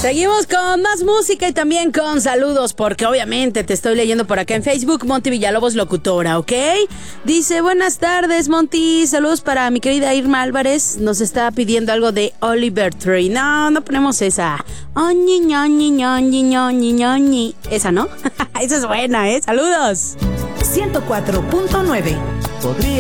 Seguimos con más música y también con saludos, porque obviamente te estoy leyendo por acá en Facebook. Monty Villalobos, locutora, ¿ok? Dice, buenas tardes, Monty. Saludos para mi querida Irma Álvarez. Nos está pidiendo algo de Oliver Tree. No ponemos esa. Oñi, ñoñi, ñoñi, ñoñi, ñoñi. Esa, ¿no? Esa es buena, ¿eh? Saludos. 104.9. Podría